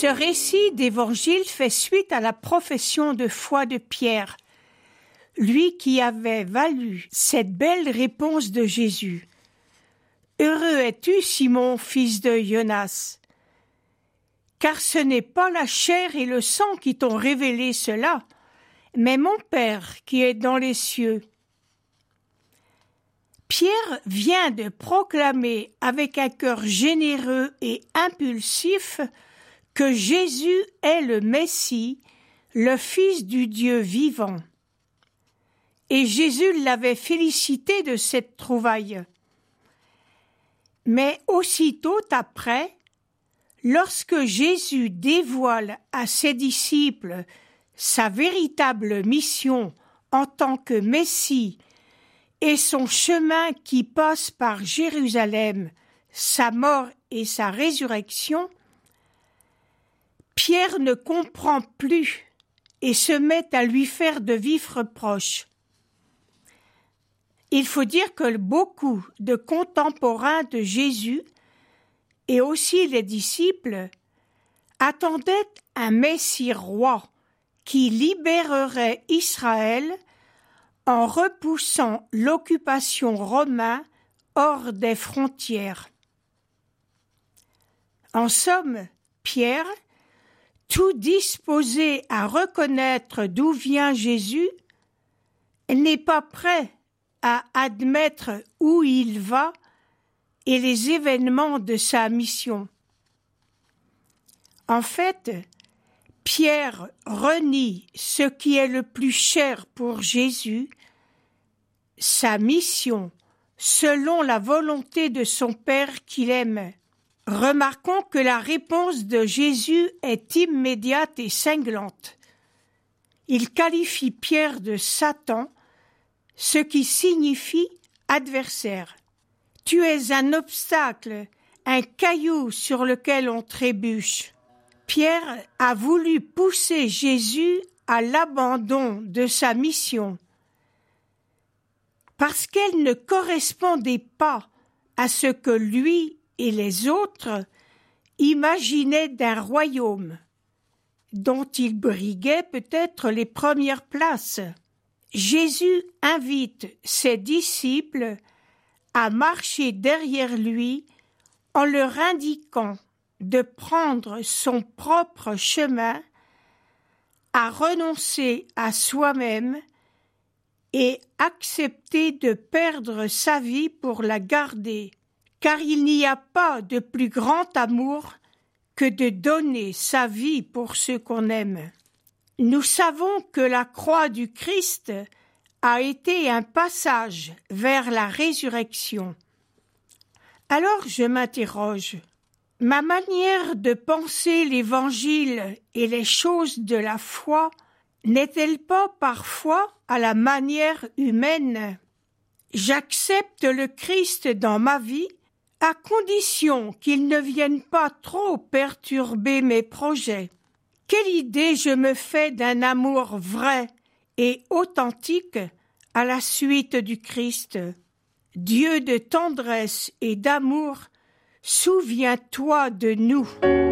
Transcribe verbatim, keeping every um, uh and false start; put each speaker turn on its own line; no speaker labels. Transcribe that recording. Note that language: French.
Ce récit d'évangile fait suite à la profession de foi de Pierre, lui qui avait valu cette belle réponse de Jésus. « Heureux es-tu, Simon, fils de Jonas, car ce n'est pas la chair et le sang qui t'ont révélé cela, mais mon Père qui est dans les cieux. » Pierre vient de proclamer avec un cœur généreux et impulsif que Jésus est le Messie, le Fils du Dieu vivant. Et Jésus l'avait félicité de cette trouvaille. Mais aussitôt après, lorsque Jésus dévoile à ses disciples sa véritable mission en tant que Messie et son chemin qui passe par Jérusalem, sa mort et sa résurrection, Pierre ne comprend plus et se met à lui faire de vifs reproches. Il faut dire que beaucoup de contemporains de Jésus et aussi les disciples attendaient un Messie roi qui libérerait Israël en repoussant l'occupation romaine hors des frontières. En somme, Pierre, tout disposé à reconnaître d'où vient Jésus, n'est pas prêt à admettre où il va et les événements de sa mission. En fait, Pierre renie ce qui est le plus cher pour Jésus, sa mission, selon la volonté de son Père qu'il aime. Remarquons que la réponse de Jésus est immédiate et cinglante. Il qualifie Pierre de Satan, ce qui signifie adversaire. Tu es un obstacle, un caillou sur lequel on trébuche. Pierre a voulu pousser Jésus à l'abandon de sa mission parce qu'elle ne correspondait pas à ce que lui et les autres imaginaient d'un royaume dont il briguait peut-être les premières places. Jésus invite ses disciples à marcher derrière lui en leur indiquant de prendre son propre chemin, à renoncer à soi-même et accepter de perdre sa vie pour la garder, car il n'y a pas de plus grand amour que de donner sa vie pour ceux qu'on aime. Nous savons que la croix du Christ a été un passage vers la résurrection. Alors je m'interroge, ma manière de penser l'Évangile et les choses de la foi n'est-elle pas parfois à la manière humaine? J'accepte le Christ dans ma vie à condition qu'il ne vienne pas trop perturber mes projets. Quelle idée je me fais d'un amour vrai et authentique à la suite du Christ? Dieu de tendresse et d'amour, souviens-toi de nous.